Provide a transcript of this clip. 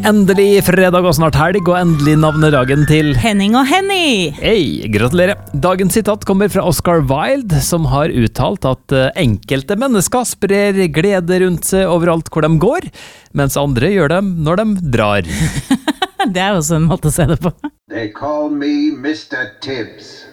Endelig fredag og snart helg, og endelig navnedagen til Henning og Henny! Hei, gratulerer! Dagens sitat kommer fra Oscar Wilde, som har uttalt at enkelte mennesker sprer glede rundt seg overalt hvor de går, mens andre gjør dem når de drar. Det er også en måte å se det på. They call me Mr. Tibbs.